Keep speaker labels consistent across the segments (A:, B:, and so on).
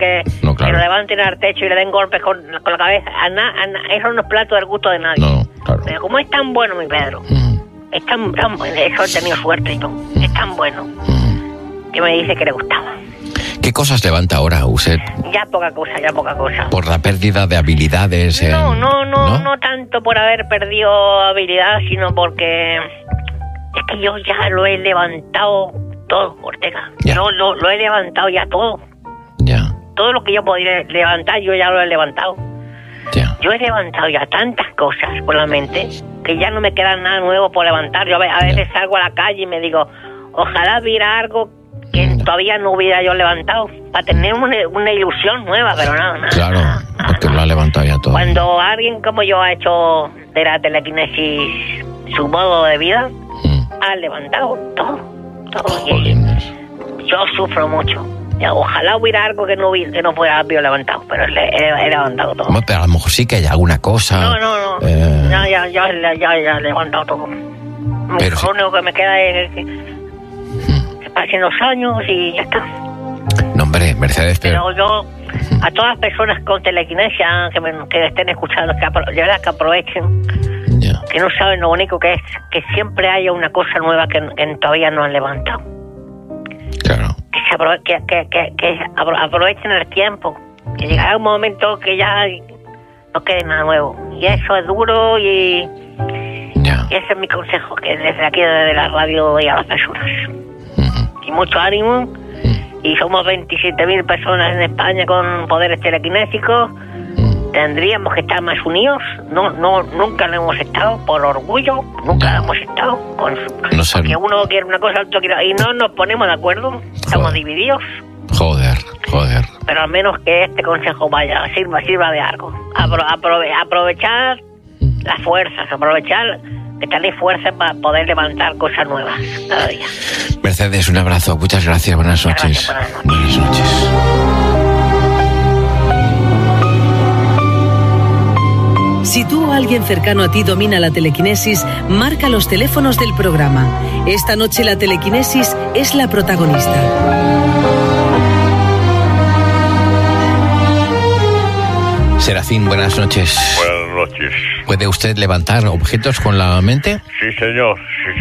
A: que lo levanten al techo y le den golpes con la cabeza. Eso no es plato del gusto de nadie.
B: No, claro.
A: Pero como es tan bueno, mi Pedro, es tan bueno, eso he tenido suerte y todo, es tan bueno, que me dice que le gustaba.
B: ¿Qué cosas levanta ahora usted?
A: Ya poca cosa.
B: ¿Por la pérdida de habilidades?
A: No tanto por haber perdido habilidad, sino porque es que yo ya lo he levantado todo, Ortega.
B: Ya.
A: Lo he levantado ya todo.
B: Ya.
A: Todo lo que yo podría levantar, yo ya lo he levantado.
B: Ya.
A: Yo he levantado ya tantas cosas por la mente que ya no me queda nada nuevo por levantar. Yo a veces salgo a la calle y me digo, ojalá hubiera algo que todavía no hubiera yo levantado, para tener una ilusión nueva, pero nada.
B: Claro, porque lo ha levantado ya todo.
A: Cuando alguien como yo ha hecho de la telequinesis su modo de vida, ha levantado todo.
B: Jolines.
A: Yo sufro mucho. Ojalá hubiera algo que no fuera haber levantado, pero he levantado todo.
B: Bueno, pero a lo mejor sí que hay alguna cosa.
A: No. Ya he levantado todo.
B: Pero
A: lo único que me queda es que pasen los años y ya está.
B: No, hombre, Mercedes,
A: pero yo, a todas las personas con telequinesia que estén escuchando, de verdad que aprovechen, que no saben lo único que es, que siempre haya una cosa nueva que todavía no han levantado.
B: Claro.
A: Que aprovechen el tiempo, que llegará un momento que ya no quede nada nuevo. Y eso es duro y ese es mi consejo, que desde aquí, desde la radio, doy a las personas. Y mucho ánimo. Y somos 27.000 personas en España con poderes telequinésicos. Tendríamos que estar más unidos. Nunca lo hemos estado, por orgullo. Nunca lo hemos estado. Porque uno quiere una cosa, otro quiere, y no nos ponemos de acuerdo. Estamos divididos.
B: Joder.
A: Pero al menos que este consejo sirva de algo. Aprovechar las fuerzas, aprovechar que tenéis fuerza para poder levantar cosas nuevas cada día.
B: Mercedes, un abrazo. Muchas gracias. Buenas noches. Buenas noches.
C: Si tú o alguien cercano a ti domina la telequinesis, marca los teléfonos del programa. Esta noche la telequinesis es la protagonista.
B: Serafín, buenas noches.
D: Buenas noches.
B: ¿Puede usted levantar objetos con la mente?
D: Sí, señor.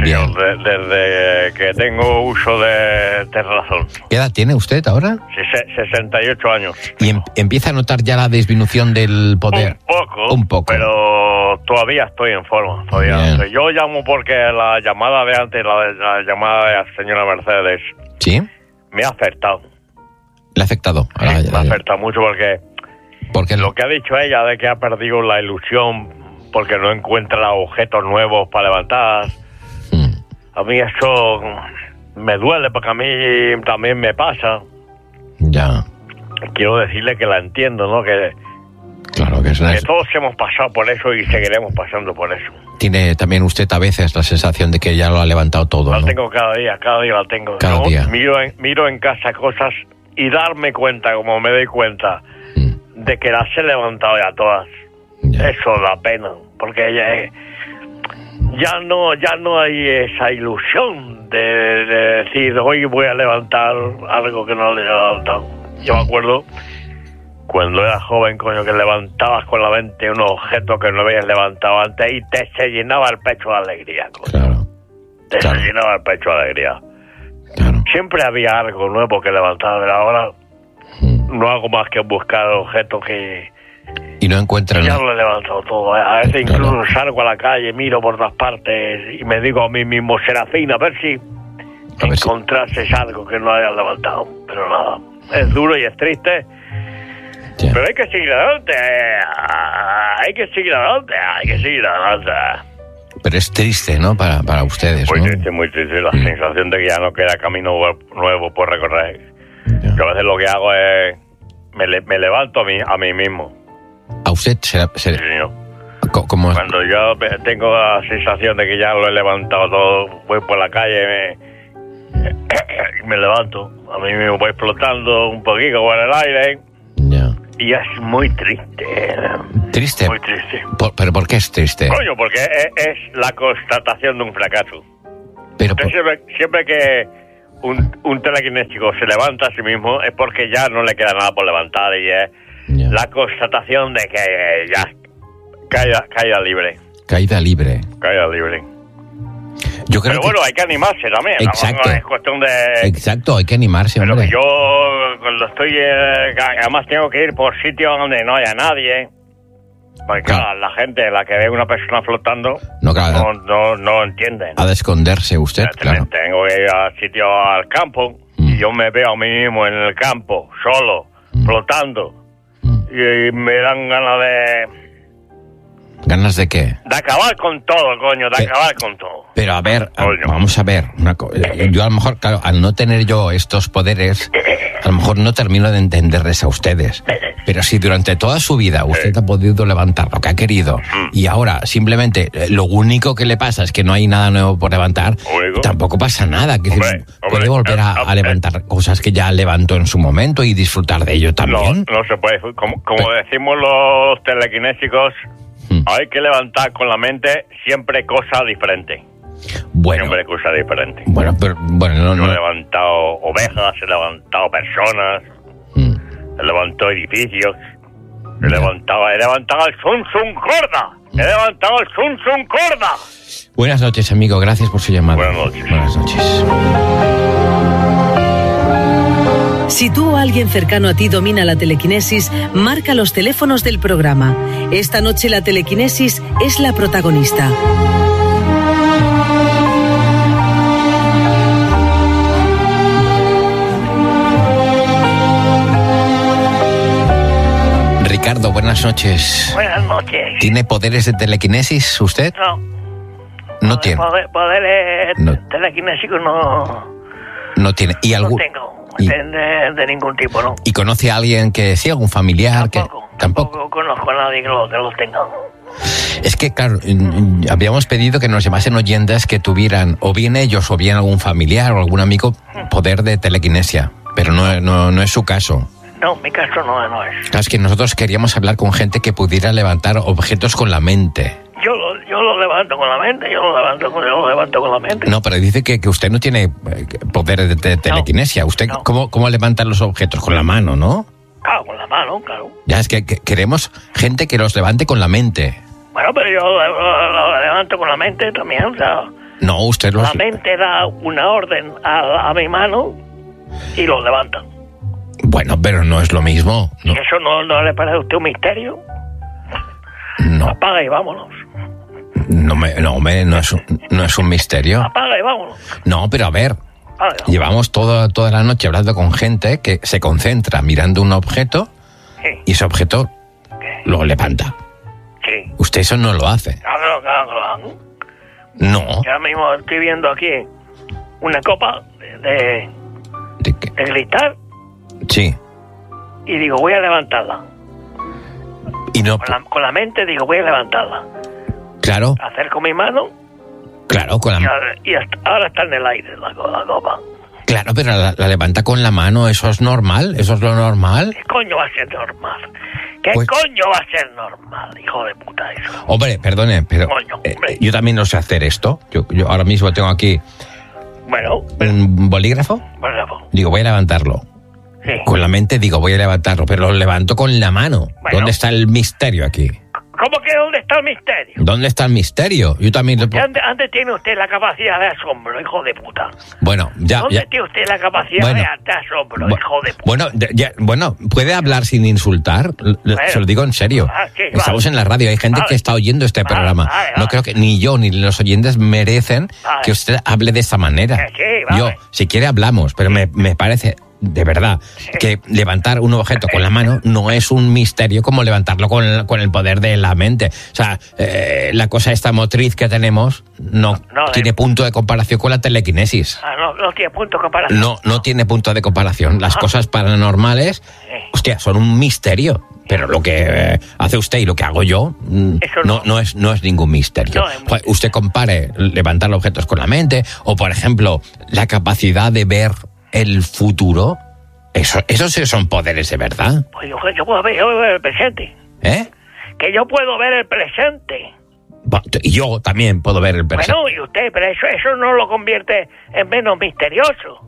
D: Desde que tengo uso de razón.
B: ¿Qué edad tiene usted ahora?
D: 68 años.
B: ¿Y empieza a notar ya la disminución del poder? Un poco.
D: Pero todavía estoy en forma. Yo llamo porque la llamada de antes, la llamada de la señora Mercedes,
B: ¿sí?
D: Me ha afectado.
B: ¿Le ha afectado?
D: Sí, me ha afectado mucho porque lo que ha dicho ella de que ha perdido la ilusión porque no encuentra objetos nuevos para levantar. A mí eso me duele porque a mí también me pasa.
B: Ya.
D: Quiero decirle que la entiendo, ¿no?
B: Claro que
D: que todos hemos pasado por eso y seguiremos pasando por eso.
B: Tiene también usted a veces la sensación de que ya lo ha levantado todo,
D: La
B: ¿no?
D: tengo cada día la tengo.
B: Cada día.
D: Miro en casa cosas y darme cuenta, como me doy cuenta, de que las he levantado ya todas. Eso da pena, porque ya no hay esa ilusión de decir hoy voy a levantar algo que no le he levantado. Yo me acuerdo cuando era joven, coño, que levantabas con la mente un objeto que no habías levantado antes y se llenaba el pecho de alegría, coño.
B: Claro.
D: Se llenaba el pecho de alegría.
B: Claro.
D: Siempre había algo nuevo que levantar, pero ahora no hago más que buscar objetos que...
B: Y no encuentra
D: ya
B: nada.
D: lo he levantado todo. A veces incluso salgo a la calle, miro por todas partes y me digo a mí mismo, Serafín, a ver si encontrases algo que no hayas levantado. Pero nada, es duro y es triste.
B: Ya.
D: Pero hay que seguir adelante. Hay que seguir adelante.
B: Pero es triste, ¿no? Para ustedes,
D: muy
B: ¿no?
D: Triste, muy triste. La sensación de que ya no queda camino nuevo por recorrer.
B: Ya.
D: Yo a veces lo que hago es... Me levanto a mí mismo.
B: ¿A usted
D: Sí, señor.
B: ¿Cómo?
D: Cuando yo tengo la sensación de que ya lo he levantado todo, voy por la calle me levanto. A mí me voy flotando un poquito por el aire.
B: Ya.
D: Y es muy triste.
B: ¿Triste?
D: Muy triste.
B: ¿Pero por qué es triste?
D: Coño, porque es la constatación de un fracaso.
B: Pero
D: Siempre que un telequinésico se levanta a sí mismo es porque ya no le queda nada por levantar y es la constatación de que ya caída libre.
B: Caída libre.
D: Caída libre.
B: Yo creo
D: pero bueno, hay que animarse también.
B: Exacto.
D: No es cuestión de...
B: Exacto, hay que animarse,
D: pero
B: hombre.
D: que yo cuando estoy... además tengo que ir por sitios donde no haya nadie. Porque claro, la gente, la que ve una persona flotando, no entiende.
B: Ha de esconderse usted, claro.
D: Tengo que ir al sitio, al campo, y yo me veo a mí mismo en el campo, solo, flotando. Y me dan ganas de...
B: ¿Ganas de qué?
D: De acabar con todo, coño, acabar con todo.
B: Pero a ver, vamos a ver. Yo a lo mejor, claro, al no tener yo estos poderes, a lo mejor no termino de entenderles a ustedes. Pero si durante toda su vida usted ha podido levantar lo que ha querido y ahora simplemente lo único que le pasa es que no hay nada nuevo por levantar, tampoco pasa nada. Puede volver a levantar cosas que ya levantó en su momento y disfrutar de ello también.
D: No se puede. Como decimos los telequinésicos, hay que levantar con la mente siempre cosas diferentes.
B: Bueno.
D: Siempre cosas diferentes.
B: Bueno, pero bueno,
D: Yo he levantado ovejas, he levantado personas, he levantado edificios, he levantado el Sun Corda. He levantado el Sun Corda.
B: Buenas noches, amigo. Gracias por su llamada.
D: Buenas noches.
B: Buenas noches.
C: Si tú o alguien cercano a ti domina la telequinesis, marca los teléfonos del programa. Esta noche la telequinesis es la protagonista.
B: Ricardo, buenas noches.
A: Buenas noches.
B: ¿Tiene poderes de telequinesis usted?
A: No.
B: No tiene.
A: Poderes telequinésicos
B: no tiene. ¿Y algún?
A: No tengo. De ningún tipo, ¿no?
B: ¿Y conoce a alguien que sí, algún familiar?
A: Tampoco conozco a nadie que los tenga.
B: Es que, claro, habíamos pedido que nos llamasen oyentes que tuvieran, o bien ellos, o bien algún familiar o algún amigo, poder de telequinesia. Pero no es su caso.
A: No, mi caso no es.
B: Claro, es que nosotros queríamos hablar con gente que pudiera levantar objetos con la mente.
A: Yo lo levanto con la mente, yo lo levanto con la mente.
B: No, pero dice que usted no tiene poder de telequinesia. ¿Usted cómo levanta los objetos? Con la mano, ¿no?
A: Claro, con la mano, claro.
B: Ya, es que queremos gente que los levante con la mente.
A: Bueno, pero yo lo levanto con la mente también, o sea...
B: No, usted
A: La mente da una orden a mi mano y lo levanta.
B: Bueno, pero no es lo mismo.
A: ¿Y eso no le parece a usted un misterio?
B: No.
A: Apaga y vámonos.
B: No es un misterio.
A: Apaga y vámonos.
B: No, pero a ver, llevamos toda la noche hablando con gente que se concentra mirando un objeto y ese objeto lo levanta.
A: Sí.
B: Usted eso no lo hace.
A: Claro.
B: No.
A: Ya mismo estoy viendo aquí una copa de cristal.
B: Sí.
A: Y digo, voy a levantarla.
B: Y no...
A: Con la mente digo, voy a levantarla.
B: Claro.
A: Acerco mi mano.
B: Claro, con la mano.
A: Y ahora está en el aire la copa.
B: Claro, pero la levanta con la mano, ¿eso es normal? ¿Eso es lo normal?
A: ¿Qué coño va a ser normal? ¿Qué coño va a ser normal, hijo de puta eso?
B: Hombre, perdone, pero yo también no sé hacer esto. Yo ahora mismo tengo aquí...
A: Bueno.
B: ¿Un bolígrafo? Digo, voy a levantarlo.
A: Sí.
B: Con la mente digo, voy a levantarlo, pero lo levanto con la mano. Bueno. ¿Dónde está el misterio aquí?
A: ¿Cómo que dónde está el misterio?
B: ¿Dónde está el misterio? Yo también...
A: Antes tiene usted la capacidad de asombro, hijo de puta.
B: Bueno, ya...
A: ¿Dónde tiene usted la capacidad de asombro, hijo de puta?
B: Bueno, ¿puede hablar sin insultar? Se lo digo en serio. Estamos en la radio, hay gente que está oyendo este programa. No creo que ni yo ni los oyentes merecen que usted hable de esa manera. Yo, si quiere hablamos, pero me parece... De verdad, que levantar un objeto con la mano no es un misterio como levantarlo con el poder de la mente. O sea, la cosa esta motriz que tenemos no tiene punto de comparación con la telequinesis.
A: No tiene punto de comparación.
B: No tiene punto de comparación. Las cosas paranormales, hostia, son un misterio. Pero lo que hace usted y lo que hago yo no es ningún misterio. Usted compare levantar objetos con la mente o, por ejemplo, la capacidad de ver el futuro. Esos sí son poderes de verdad.
A: Pues yo puedo ver el presente. Que yo puedo ver el presente.
B: Y yo también puedo ver el presente.
A: Bueno, y usted, pero eso no lo convierte en menos misterioso.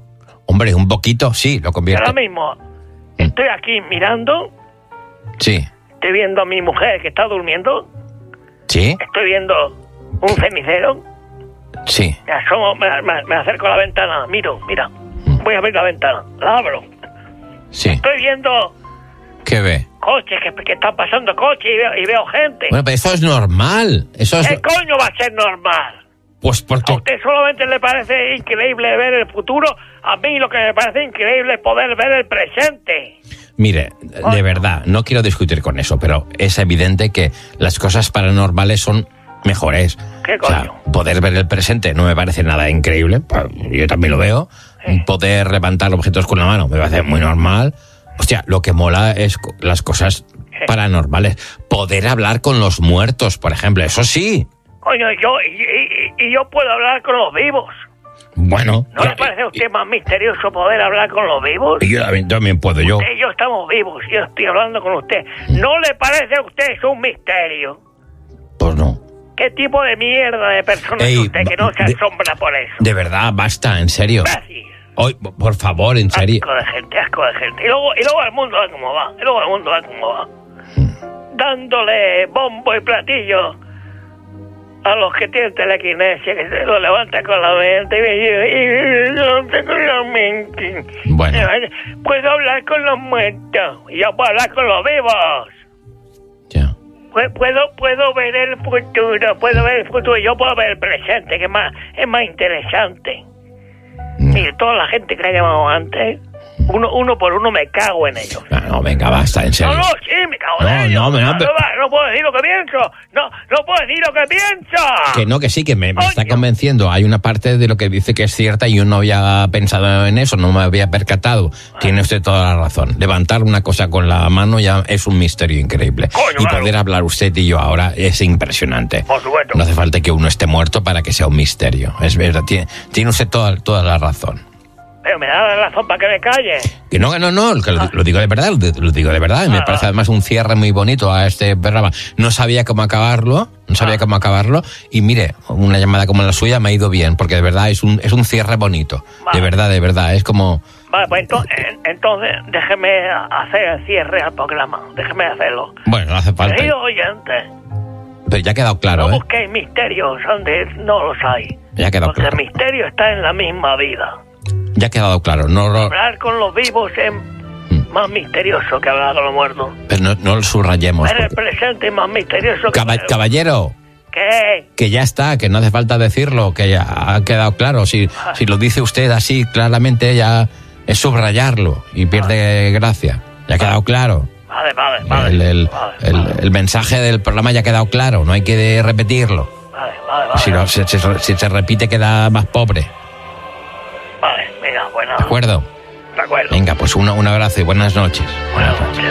B: Hombre, un poquito, sí, lo convierte.
D: Ahora mismo estoy aquí mirando.
B: Sí.
D: Estoy viendo a mi mujer que está durmiendo.
B: Sí.
D: Estoy viendo un cenicero.
B: Sí.
D: Me asomo, me acerco a la ventana. Mira. Voy a abrir la ventana. La abro.
B: Sí.
D: Estoy viendo...
B: ¿Qué ve?
D: Coches, que están pasando coches y veo gente.
B: Bueno, pero eso es normal.
D: ¿Qué coño va a ser normal?
B: Pues porque...
D: ¿A usted solamente le parece increíble ver el futuro? A mí lo que me parece increíble es poder ver el presente.
B: Mire, de verdad, no quiero discutir con eso, pero es evidente que las cosas paranormales son mejores.
D: ¿Qué coño?
B: O sea, poder ver el presente no me parece nada increíble. Yo también lo veo. Poder levantar objetos con la mano me parece muy normal. Hostia, lo que mola es las cosas paranormales. Poder hablar con los muertos, por ejemplo, eso sí.
D: Coño, yo puedo hablar con los vivos.
B: Bueno.
D: ¿No le parece a usted más misterioso poder hablar con los vivos?
B: Yo también puedo, yo.
D: Usted y yo estamos vivos, yo estoy hablando con usted. ¿No le parece a usted eso un misterio?
B: Pues no.
D: ¿Qué tipo de mierda de persona es usted que no se asombra por eso?
B: De verdad, basta, en serio.
D: Gracias.
B: Hoy, por favor, en serio.
D: Asco de gente. Y luego el mundo va como va. Dándole bombo y platillo a los que tienen telequinesia, que se lo levanta con la mente y yo no tengo la mente.
B: Bueno.
D: Puedo hablar con los muertos y yo puedo hablar con los vivos.
B: Ya.
D: Puedo ver el futuro, y yo puedo ver el presente, que es más interesante. Mire, toda la gente cree que vamos antes. Uno por uno me cago en ellos.
B: No, venga, basta, en serio.
D: No, sí, me cago en ellos. No puedo decir lo que pienso. No puedo decir lo que pienso.
B: Que sí, que me está convenciendo. Hay una parte de lo que dice que es cierta y yo no había pensado en eso, no me había percatado. Tiene usted toda la razón. Levantar una cosa con la mano ya es un misterio increíble.
D: Coño,
B: y poder hablar usted y yo ahora es impresionante.
D: Por supuesto.
B: No hace falta que uno esté muerto para que sea un misterio. Es verdad, tiene usted toda la razón.
D: Pero me da la razón para que me calle.
B: Que no, que lo digo de verdad, lo digo de verdad. Me parece además un cierre muy bonito a este programa. No sabía cómo acabarlo, y mire, una llamada como la suya me ha ido bien, porque de verdad es un cierre bonito. Vale. De verdad, es como...
D: Vale, pues entonces déjeme hacer el cierre al programa, déjeme hacerlo.
B: Bueno, no hace falta.
D: Querido oyente,
B: pero ya ha quedado claro,
D: no busquéis misterios donde no los hay.
B: Ya ha quedado claro.
D: Porque el misterio está en la misma vida.
B: Ya ha quedado claro.
D: Hablar con los vivos es más misterioso que hablar con los muertos.
B: Pero no lo subrayemos.
D: Ver el presente es más misterioso que...
B: Caballero.
D: ¿Qué?
B: Que ya está, que no hace falta decirlo, que ya ha quedado claro. Si lo dice usted así claramente, ya es subrayarlo y pierde gracia. Ya ha quedado claro.
D: Vale.
B: El mensaje del programa ya ha quedado claro, no hay que repetirlo.
D: Vale.
B: Si se repite queda más pobre.
D: Vale, venga, bueno.
B: ¿De acuerdo?
D: De acuerdo.
B: Venga, pues un abrazo y buenas noches.
D: Buenas noches.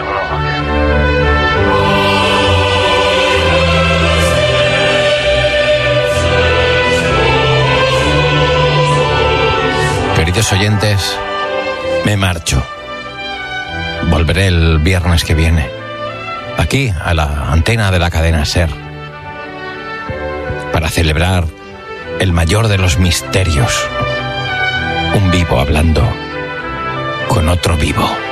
B: Queridos oyentes, me marcho. Volveré el viernes que viene, aquí a la antena de la cadena SER, para celebrar el mayor de los misterios. Un vivo hablando con otro vivo.